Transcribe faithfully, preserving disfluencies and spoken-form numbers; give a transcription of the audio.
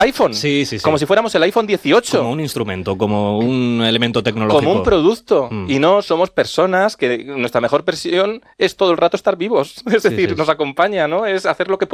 iPhone. Sí, sí, sí. Como si fuéramos el iPhone dieciocho. Como un instrumento, como un elemento tecnológico. Como un producto. Mm. Y no somos personas que nuestra mejor versión es todo el rato estar vivos. Es decir, sí. nos acompaña, ¿no? Es hacer lo que